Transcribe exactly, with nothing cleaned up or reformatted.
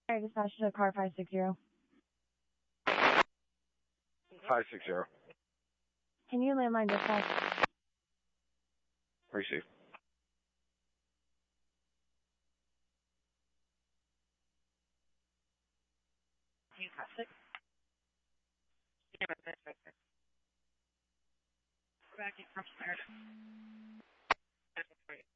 Air dispatch to car five six zero. five six zero. Can you land my dispatch? Receive. Back in from